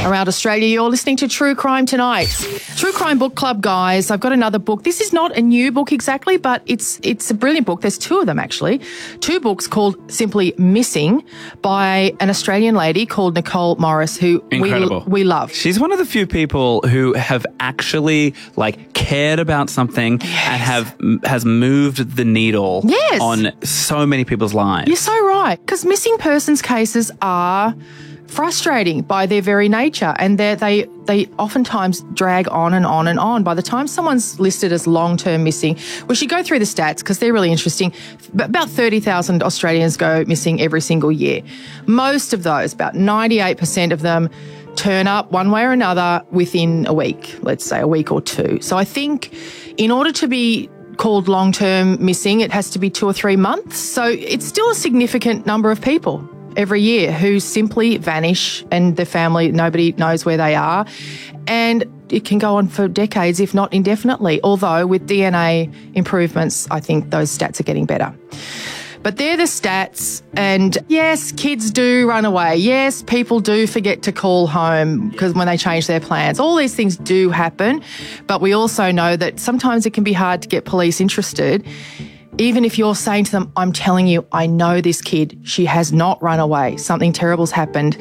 around Australia. You're listening to True Crime Tonight. True Crime Book Club, guys. I've got another book. This is not a new book exactly, but it's a brilliant book. There's two of them, actually. Two books called simply Missing by an Australian lady called Nicole Morris, who we love. She's one of the few people who have actually cared about something and has moved the needle on so many people's lives. You're so right, because missing persons cases are frustrating by their very nature, and they oftentimes drag on and on and on. By the time someone's listed as long-term missing, we should go through the stats because they're really interesting. About 30,000 Australians go missing every single year. Most of those, about 98% of them, turn up one way or another within a week, let's say a week or two. So I think in order to be called long-term missing, it has to be 2 or 3 months. So it's still a significant number of people every year who simply vanish and their family, nobody knows where they are. And it can go on for decades, if not indefinitely. Although with DNA improvements, I think those stats are getting better. But they're the stats. And yes, kids do run away. Yes, people do forget to call home because when they change their plans. All these things do happen. But we also know that sometimes it can be hard to get police interested. Even if you're saying to them, I'm telling you, I know this kid, she has not run away, something terrible's happened.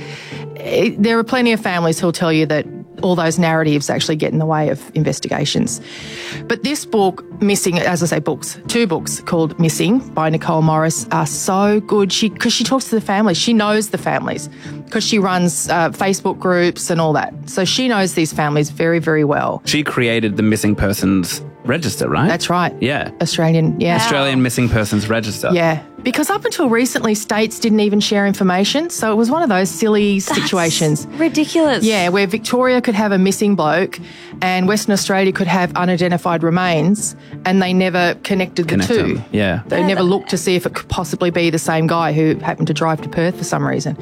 There are plenty of families who'll tell you that all those narratives actually get in the way of investigations. But this book, Missing, as I say, two books called Missing by Nicole Morris are so good because she talks to the families. She knows the families because she runs Facebook groups and all that. So she knows these families very, very well. She created the Missing Persons Register, right? That's right. Yeah. Australian Missing Persons Register. Yeah. Because up until recently, states didn't even share information. So it was one of those silly situations. Ridiculous. Yeah, where Victoria could have a missing bloke and Western Australia could have unidentified remains, and they never connected the two. Them. Yeah. They never looked to see if it could possibly be the same guy who happened to drive to Perth for some reason.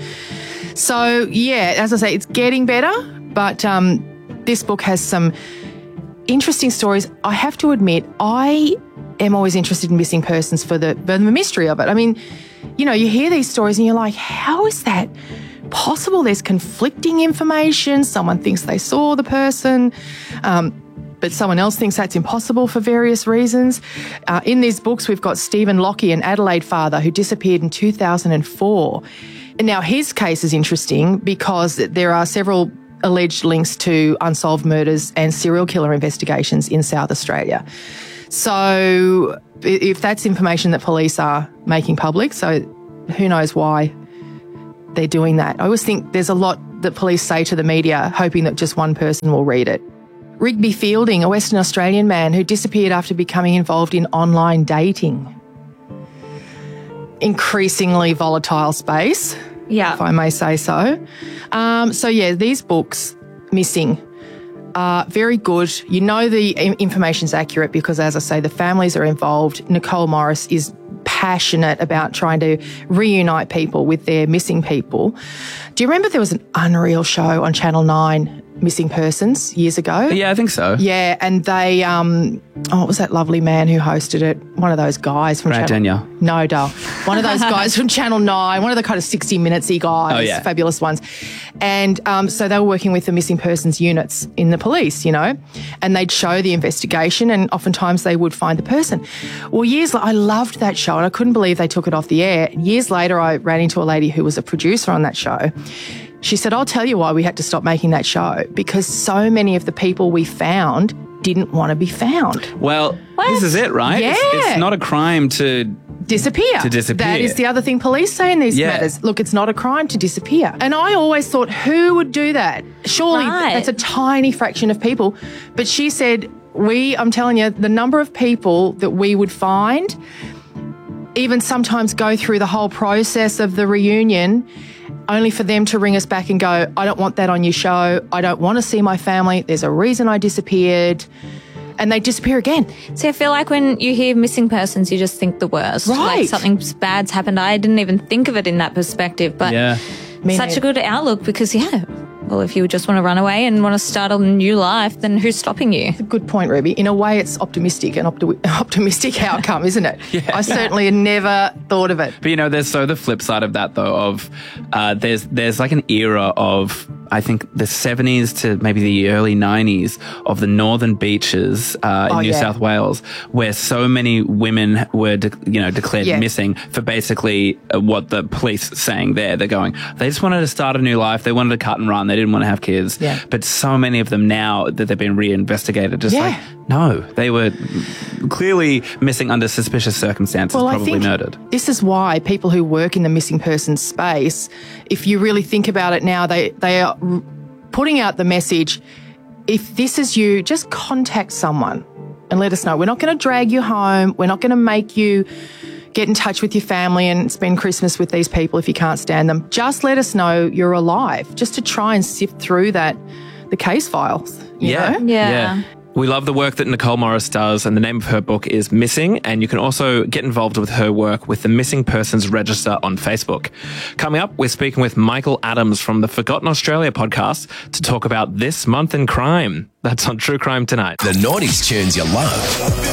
So, yeah, as I say, it's getting better, but this book has some interesting stories. I have to admit, I am always interested in missing persons for the mystery of it. I mean, you know, you hear these stories and you're like, how is that possible? There's conflicting information. Someone thinks they saw the person, but someone else thinks that's impossible for various reasons. In these books, we've got Stephen Lockie, an Adelaide father who disappeared in 2004. And now his case is interesting because there are several alleged links to unsolved murders and serial killer investigations in South Australia. So if that's information that police are making public, so who knows why they're doing that. I always think there's a lot that police say to the media hoping that just one person will read it. Rigby Fielding, a Western Australian man who disappeared after becoming involved in online dating. Increasingly volatile space. Yeah. If I may say so. These books, Missing, are very good. You know the information's accurate because, as I say, the families are involved. Nicole Morris is passionate about trying to reunite people with their missing people. Do you remember there was an unreal show on Channel 9, Missing Persons, years ago? Yeah, I think so. Yeah, and they, what was that lovely man who hosted it? One of those guys from Brad Denyer. No, Dale. One of those guys from Channel 9, one of the kind of 60 Minutes-y guys, fabulous ones. And so they were working with the missing persons units in the police, you know, and they'd show the investigation and oftentimes they would find the person. Well, years later, I loved that show and I couldn't believe they took it off the air. Years later, I ran into a lady who was a producer on that show. She said, I'll tell you why we had to stop making that show, because so many of the people we found didn't want to be found. Well, this is it, right? Yeah. It's not a crime to disappear. That is the other thing police say in these matters. Look, it's not a crime to disappear. And I always thought, who would do that? Surely that's a tiny fraction of people. But she said, I'm telling you, the number of people that we would find, even sometimes go through the whole process of the reunion, only for them to ring us back and go, I don't want that on your show. I don't want to see my family. There's a reason I disappeared. And they disappear again. See, I feel like when you hear missing persons, you just think the worst. Right. Like something bad's happened. I didn't even think of it in that perspective. But such a good outlook because, well, if you just want to run away and want to start a new life, then who's stopping you? It's a good point, Ruby. In a way, it's optimistic, an optimistic outcome, isn't it? I certainly never thought of it. But, there's the flip side of that, though, of there's like an era of I think, the 70s to maybe the early 90s of the northern beaches in New South Wales, where so many women were, declared missing for basically what the police saying there. They're going, they just wanted to start a new life. They wanted to cut and run. They didn't want to have kids. Yeah. But so many of them now that they've been reinvestigated, just like, no, they were clearly missing under suspicious circumstances, probably murdered. This is why people who work in the missing persons space, if you really think about it now, they are putting out the message, if this is you, just contact someone and let us know. We're not going to drag you home. We're not going to make you get in touch with your family and spend Christmas with these people if you can't stand them. Just let us know you're alive, just to try and sift through the case files. You know? Yeah. We love the work that Nicole Morris does, and the name of her book is Missing, and you can also get involved with her work with the Missing Persons Register on Facebook. Coming up, we're speaking with Michael Adams from the Forgotten Australia podcast to talk about this month in crime. That's on True Crime Tonight. The 90s tunes you love.